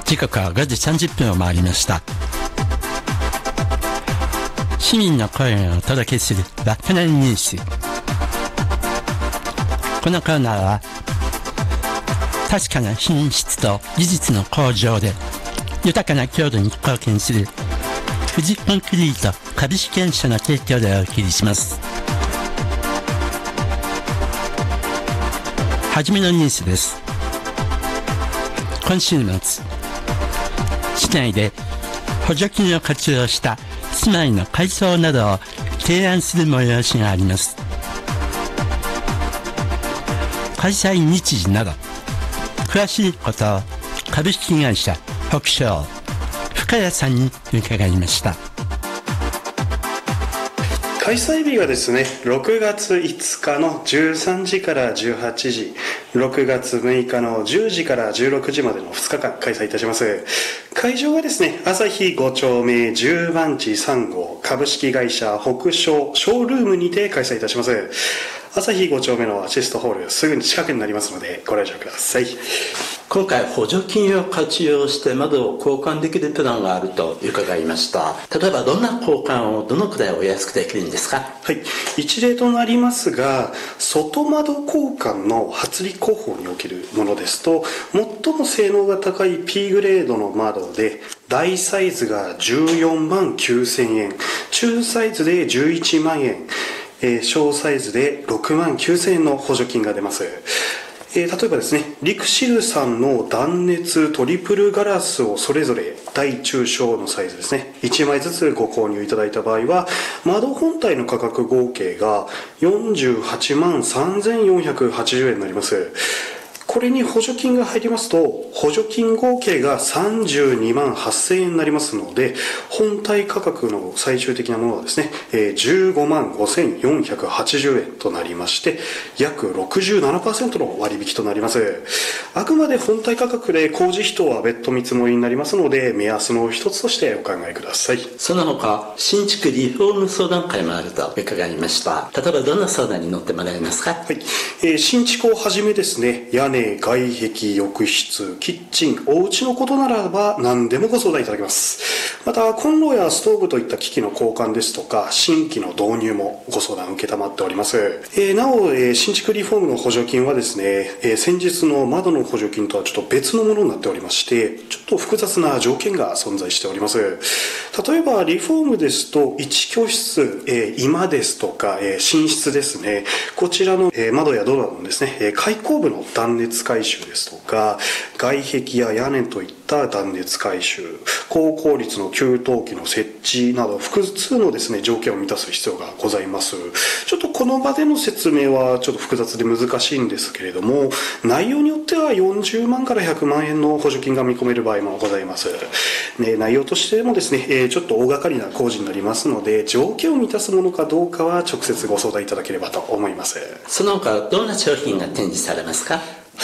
時刻は5時30分を回りました。市民の声をお届けする稚内ニュース。このコーナーは確かな品質と技術の向上で豊かな郷土に貢献する富士コンクリート株式会社の提供でお送りします。はじめのニュースです。今週末、市内で補助金を活用した住まいの改装などを提案する催しがあります。開催日時など詳しいことを株式会社北昇深谷さんに伺いました。 開催日がですね、6月5日の13時から18時、6月6日の10時から16時までの2日間開催いたします。会場はですね、朝日5丁目10番地3号株式会社北昇ショールームにて開催いたします。朝日5丁目のアシストホールすぐに近くになりますのでご来場ください。 今回補助金を活用して窓を交換できるプランがあると伺いました。例えばどんな交換をどのくらいお安くできるんですか？ はい、一例となりますが、外窓交換の発理工法におけるものですと、最も性能が高い P グレードの窓で大サイズが14万9000円、中サイズで11万円、小サイズで6万9000円の補助金が出ます。例えばですね、リクシルさんの断熱トリプルガラスをそれぞれ大中小のサイズですね、1枚ずつご購入いただいた場合は、窓本体の価格合計が48万3480円になります。これに補助金が入りますと、補助金合計が32万8000円になりますので、本体価格の最終的なものはですね、15万5480円となりまして、約 67% の割引となります。あくまで本体価格で工事費等は別途見積もりになりますので、目安の一つとしてお考えください。 その他、新築リフォーム相談会もあると伺いました。例えばどんな相談に乗ってもらえますか？ はい、新築をはじめですね、屋根、外壁、浴室、キッチン、お家のことならば何でもご相談いただけます。また、コンロやストーブといった機器の交換ですとか、新規の導入もご相談を承っております。なお、新築リフォームの補助金はですね、先日の窓の補助金とはちょっと別のものになっておりまして、ちょっと複雑な条件が存在しております。例えば、リフォームですと、1居室、居間ですとか、寝室ですね、こちらの窓やドアのですね、開口部の断熱改修ですとか、外壁や屋根といった断熱改修、高効率の給湯器の設置など複数のですね、条件を満たす必要がございます。ちょっとこの場での説明はちょっと複雑で難しいんですけれども、内容によっては40万から100万円の補助金が見込める場合もございます。内容としてもですね、ちょっと大掛かりな工事になりますので、条件を満たすものかどうかは直接ご相談いただければと思います。 その他どんな商品が展示されますか？ はい、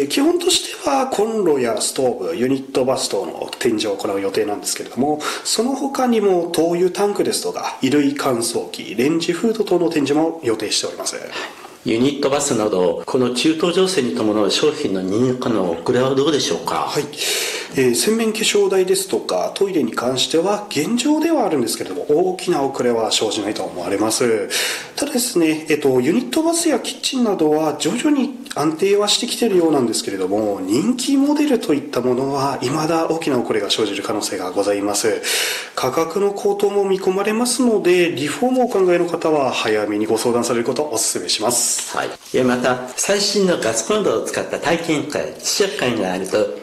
基本としてはコンロやストーブ、ユニットバス等の展示を行う予定なんですけれども、その他にも灯油タンクですとか衣類乾燥機、レンジフード等の展示も予定しております。 ユニットバスなどこの中東情勢に伴う商品の入荷の遅れはどうでしょうか？ はい、洗面化粧台ですとかトイレに関しては現状ではあるんですけれども、大きな遅れは生じないと思われます。ただですね、ユニットバスやキッチンなどは徐々に安定はしてきているようなんですけれども、人気モデルといったものは未だ大きな遅れが生じる可能性がございます。価格の高騰も見込まれますので、リフォームをお考えの方は早めにご相談されることをお勧めします。 はい、また最新のガスコンロを使った体験会、試食会があると